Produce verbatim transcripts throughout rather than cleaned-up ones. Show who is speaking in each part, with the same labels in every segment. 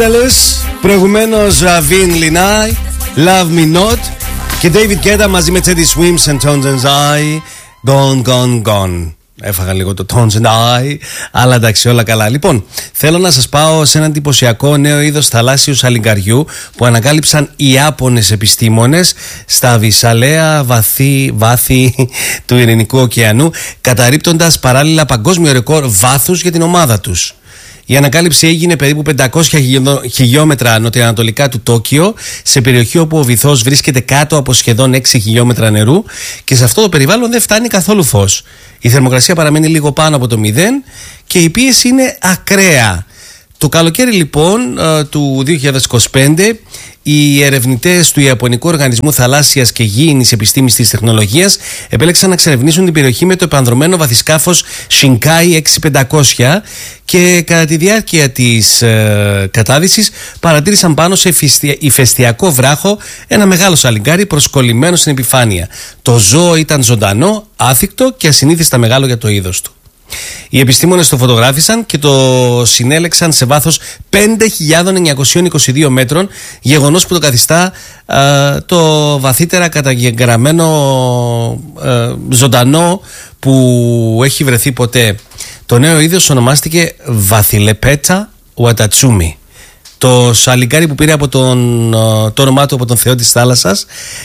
Speaker 1: Προηγουμένως Ravin Linai, Love Me Not και David Guetta μαζί με Teddy Swims and Tones and I, Gone Gone Gone. Έφαγα λίγο το Tones and I, αλλά εντάξει, όλα καλά. Λοιπόν, θέλω να σας πάω σε ένα εντυπωσιακό νέο είδος θαλάσσιου σαλιγκαριού που ανακάλυψαν οι Ιάπωνες επιστήμονες στα βυσσαλαία βαθύ, βάθη του Ειρηνικού ωκεανού, καταρρίπτοντας παράλληλα παγκόσμιο ρεκόρ βάθους για την ομάδα τους. Η ανακάλυψη έγινε περίπου πεντακόσια χιλιόμετρα νοτιοανατολικά του Τόκιο, σε περιοχή όπου ο βυθός βρίσκεται κάτω από σχεδόν έξι χιλιόμετρα νερού και σε αυτό το περιβάλλον δεν φτάνει καθόλου φως. Η θερμοκρασία παραμένει λίγο πάνω από το μηδέν και η πίεση είναι ακραία. Το καλοκαίρι λοιπόν του δύο χιλιάδες είκοσι πέντε οι ερευνητές του Ιαπωνικού Οργανισμού Θαλάσσιας και Γήινης Επιστήμης της Τεχνολογίας επέλεξαν να εξερευνήσουν την περιοχή με το επανδρωμένο βαθυσκάφος Shinkai έξι χιλιάδες πεντακόσια και κατά τη διάρκεια της ε, κατάδυσης παρατήρησαν πάνω σε ηφαιστειακό βράχο ένα μεγάλο σαλιγκάρι προσκολλημένο στην επιφάνεια. Το ζώο ήταν ζωντανό, άθικτο και ασυνήθιστα μεγάλο για το είδος του. Οι επιστήμονες το φωτογράφησαν και το συνέλεξαν σε βάθος πέντε χιλιάδες εννιακόσια είκοσι δύο μέτρων, γεγονός που το καθιστά α, το βαθύτερα καταγεγραμμένο α, ζωντανό που έχει βρεθεί ποτέ. Το νέο είδος ονομάστηκε Βαθιλεπέτσα Ουατατσούμι. Το σαλιγκάρι που πήρε από τον, το όνομά του από τον θεό της θάλασσας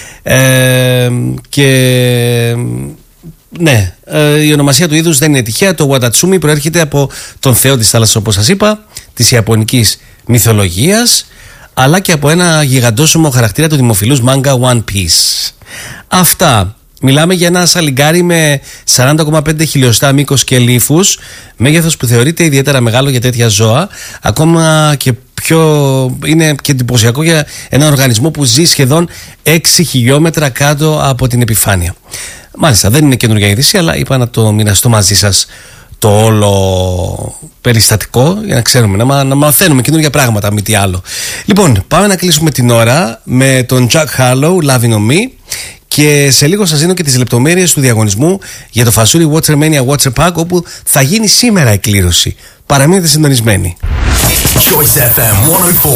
Speaker 1: ε, και... Ναι, ε, η ονομασία του είδους δεν είναι τυχαία. Το Watatsumi προέρχεται από τον θεό της θάλασσας, όπως σας είπα, της ιαπωνικής μυθολογίας, αλλά και από ένα γιγαντόσωμο χαρακτήρα του δημοφιλούς μάγκα One Piece. Αυτά. Μιλάμε για ένα σαλιγκάρι με σαράντα κόμμα πέντε χιλιοστά μήκος και λίφους, μέγεθος που θεωρείται ιδιαίτερα μεγάλο για τέτοια ζώα, ακόμα και πιο είναι και εντυπωσιακό για ένα οργανισμό που ζει σχεδόν έξι χιλιόμετρα κάτω από την επιφάνεια. Μάλιστα, δεν είναι καινούργια είδηση, αλλά είπα να το μοιραστώ μαζί σας το όλο περιστατικό για να ξέρουμε, να, να μαθαίνουμε καινούργια πράγματα, μη τι άλλο. Λοιπόν, πάμε να κλείσουμε την ώρα με τον Jack Harlow, Loving on Me, και σε λίγο σας δίνω και τις λεπτομέρειες του διαγωνισμού για το Φασούρι Watermania Water Park, όπου θα γίνει σήμερα εκκλήρωση. Παραμείνετε συντονισμένοι.